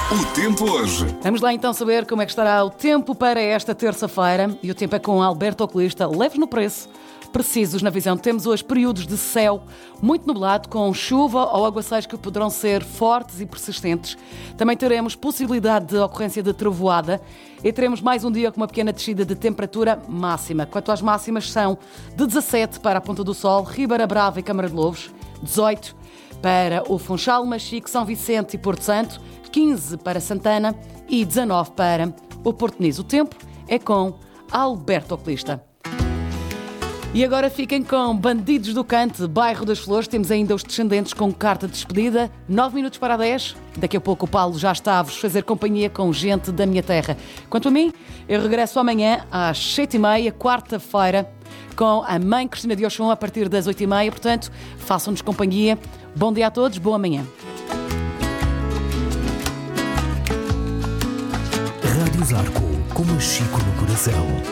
O tempo hoje. Vamos lá então saber como é que estará o tempo para esta terça-feira. E o tempo é com Alberto Oculista, leves no preço, precisos na visão. Temos hoje períodos de céu muito nublado, com chuva ou aguaceiros que poderão ser fortes e persistentes. Também teremos possibilidade de ocorrência de trovoada e teremos mais um dia com uma pequena descida de temperatura máxima. Quanto às máximas, são de 17 para a Ponta do Sol, Ribeira Brava e Câmara de Lobos, 18 para o Funchal, Machique, São Vicente e Porto Santo, 15 para Santana e 19 para o Porto Niso. O tempo é com Alberto Oculista. E agora fiquem com Bandidos do Cante, Bairro das Flores. Temos ainda os Descendentes com carta de despedida. 9 minutos para 10. Daqui a pouco o Paulo já está a vos fazer companhia com gente da minha terra. Quanto a mim, eu regresso amanhã às 7h30, quarta-feira, com a mãe Cristina de Oxum a partir das 8h30. Portanto, façam-nos companhia. Bom dia a todos, boa manhã. Rádio Zarco, com Machico no coração.